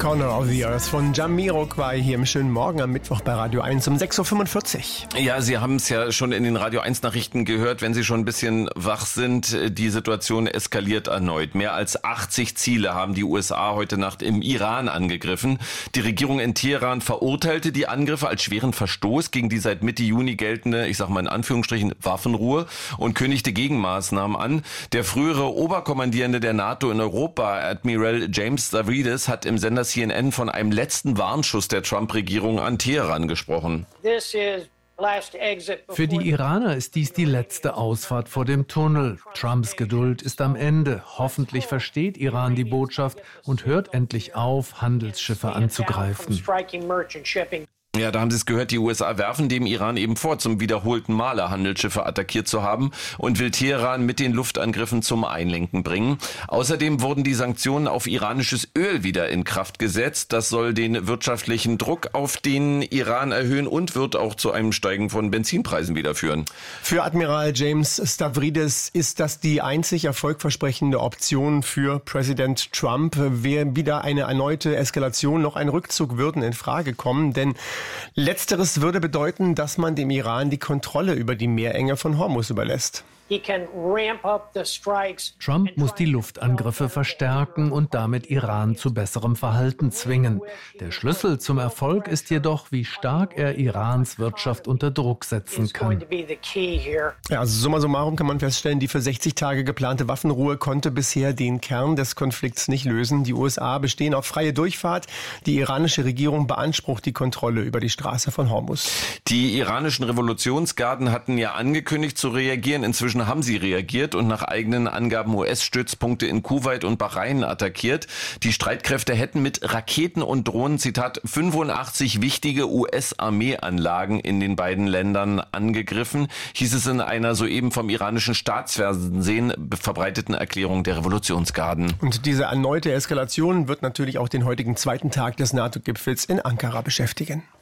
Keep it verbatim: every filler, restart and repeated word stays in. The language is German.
Corner of the Earth von Jamiroquai hier im schönen Morgen am Mittwoch bei Radio eins um sechs Uhr fünfundvierzig. Ja, Sie haben es ja schon in den Radio eins Nachrichten gehört, wenn Sie schon ein bisschen wach sind, die Situation eskaliert erneut. Mehr als achtzig Ziele haben die U S A heute Nacht im Iran angegriffen. Die Regierung in Teheran verurteilte die Angriffe als schweren Verstoß gegen die seit Mitte Juni geltende, ich sag mal in Anführungsstrichen, Waffenruhe und kündigte Gegenmaßnahmen an. Der frühere Oberkommandierende der NATO in Europa, Admiral James Stavridis, hat im Sender C N N von einem letzten Warnschuss der Trump-Regierung an Teheran gesprochen. Für die Iraner ist dies die letzte Ausfahrt vor dem Tunnel. Trumps Geduld ist am Ende. Hoffentlich versteht Iran die Botschaft und hört endlich auf, Handelsschiffe anzugreifen. Ja, da haben Sie es gehört, die U S A werfen dem Iran eben vor, zum wiederholten Male Handelsschiffe attackiert zu haben und will Teheran mit den Luftangriffen zum Einlenken bringen. Außerdem wurden die Sanktionen auf iranisches Öl wieder in Kraft gesetzt. Das soll den wirtschaftlichen Druck auf den Iran erhöhen und wird auch zu einem Steigen von Benzinpreisen wieder führen. Für Admiral James Stavridis ist das die einzig erfolgversprechende Option für Präsident Trump. Wäre wieder eine erneute Eskalation, noch ein Rückzug würden in Frage kommen, denn Letzteres würde bedeuten, dass man dem Iran die Kontrolle über die Meerenge von Hormuz überlässt. Trump muss die Luftangriffe verstärken und damit Iran zu besserem Verhalten zwingen. Der Schlüssel zum Erfolg ist jedoch, wie stark er Irans Wirtschaft unter Druck setzen kann. Ja, also summa summarum kann man feststellen, die für sechzig Tage geplante Waffenruhe konnte bisher den Kern des Konflikts nicht lösen. Die U S A bestehen auf freie Durchfahrt. Die iranische Regierung beansprucht die Kontrolle über die Straße von Hormuz. Die iranischen Revolutionsgarden hatten ja angekündigt zu reagieren. Inzwischen haben sie reagiert und nach eigenen Angaben U S-Stützpunkte in Kuwait und Bahrain attackiert. Die Streitkräfte hätten mit Raketen und Drohnen, Zitat, fünfundachtzig wichtige U S-Armeeanlagen in den beiden Ländern angegriffen, hieß es in einer soeben vom iranischen Staatsfernsehen verbreiteten Erklärung der Revolutionsgarden. Und diese erneute Eskalation wird natürlich auch den heutigen zweiten Tag des NATO-Gipfels in Ankara beschäftigen.